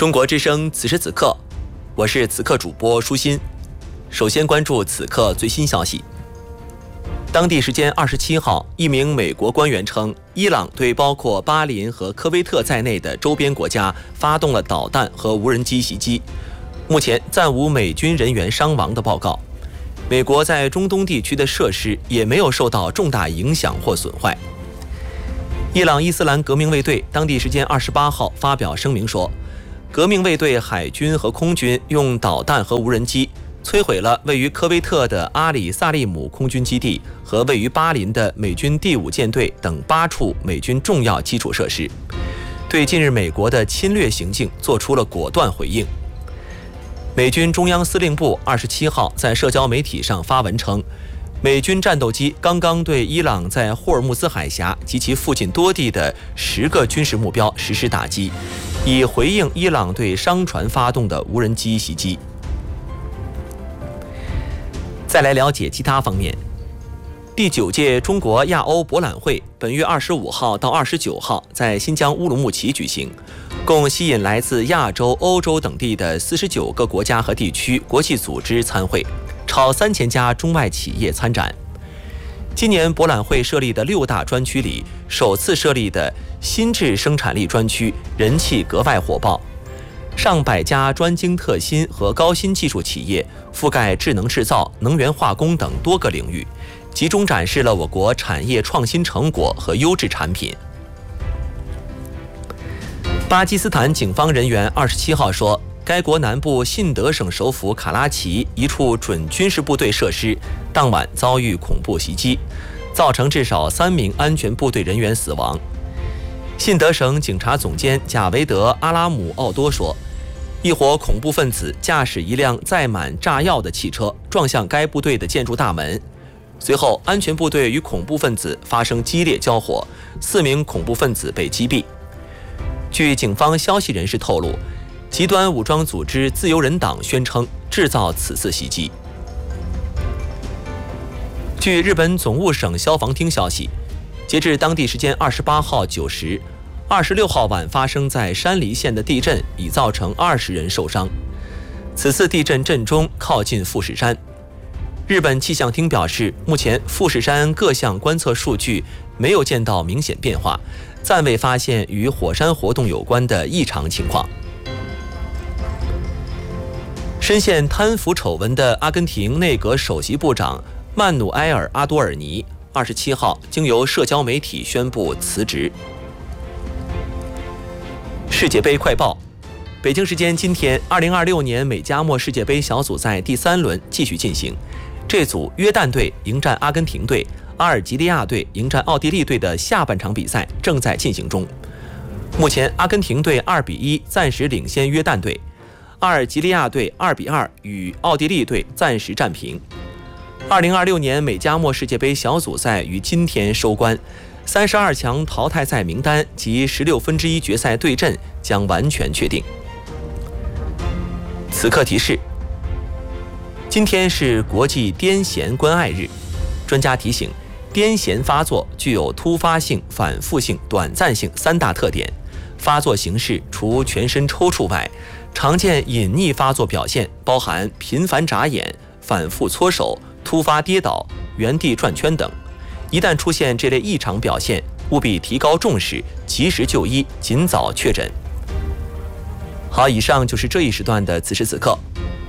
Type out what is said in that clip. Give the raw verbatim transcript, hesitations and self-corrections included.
中国之声此时此刻，我是此刻主播舒心。首先关注此刻最新消息。当地时间二十七号，一名美国官员称，伊朗对包括巴林和科威特在内的周边国家发动了导弹和无人机袭击。目前暂无美军人员伤亡的报告。美国在中东地区的设施也没有受到重大影响或损坏。伊朗伊斯兰革命卫队当地时间二十八号发表声明说，革命卫队海军和空军用导弹和无人机摧毁了位于科威特的阿里萨利姆空军基地和位于巴林的美军第五舰队等八处美军重要基础设施，对近日美国的侵略行径做出了果断回应。美军中央司令部二十七号在社交媒体上发文称，美军战斗机刚刚对伊朗在霍尔木兹海峡及其附近多地的十个军事目标实施打击，以回应伊朗对商船发动的无人机袭击。再来了解其他方面。第九届中国亚欧博览会本月二十五号到二十九号在新疆乌鲁木齐举行，共吸引来自亚洲、欧洲等地的四十九个国家和地区国际组织参会，超三千家中外企业参展。今年博览会设立的六大专区里，首次设立的新质生产力专区人气格外火爆，上百家专精特新和高新技术企业覆盖智能制造、能源化工等多个领域，集中展示了我国产业创新成果和优质产品。巴基斯坦警方人员二十七号说，该国南部信德省首府卡拉奇一处准军事部队设施当晚遭遇恐怖袭击，造成至少三名安全部队人员死亡。信德省警察总监贾维德·阿拉姆奥多说，一伙恐怖分子驾驶一辆载满炸药的汽车撞向该部队的建筑大门，随后安全部队与恐怖分子发生激烈交火，四名恐怖分子被击毙。据警方消息人士透露，极端武装组织自由人党宣称制造此次袭击。据日本总务省消防厅消息，截至当地时间二十八号九时，二十六号晚发生在山梨县的地震已造成二十人受伤。此次地震震中靠近富士山。日本气象厅表示，目前富士山各项观测数据没有见到明显变化，暂未发现与火山活动有关的异常情况。深陷贪腐丑闻的阿根廷内阁首席部长曼努埃尔·阿多尔尼二十七号经由社交媒体宣布辞职。世界杯快报。北京时间今天，二零二六年美加墨世界杯小组赛第三轮继续进行。这组约旦队迎战阿根廷队，阿尔及利亚队迎战奥地利队的下半场比赛正在进行中。目前，阿根廷队二比一暂时领先约旦队，阿尔及利亚队二比二与奥地利队暂时战平。二零二六年美加墨世界杯小组赛于今天收官，三十二强淘汰赛名单及十六分之一决赛对阵将完全确定。此刻提示：今天是国际癫痫关爱日，专家提醒，癫痫发作具有突发性、反复性、短暂性三大特点。发作形式除全身抽搐外，常见隐匿发作表现包含频繁眨眼、反复搓手、突发跌倒、原地转圈等。一旦出现这类异常表现，务必提高重视，及时就医，尽早确诊。好，以上就是这一时段的此时此刻。